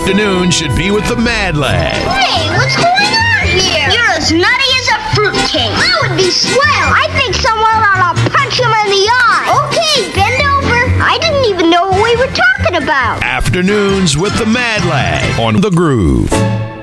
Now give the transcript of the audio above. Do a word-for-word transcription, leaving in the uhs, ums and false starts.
Afternoon should be with the Mad Lad. Hey, what's going on here? You're as nutty as a fruitcake. That would be swell. I think someone ought to punch him in the eye. Okay, bend over. I didn't even know what we were talking about. Afternoons with the Mad Lad on The Groove.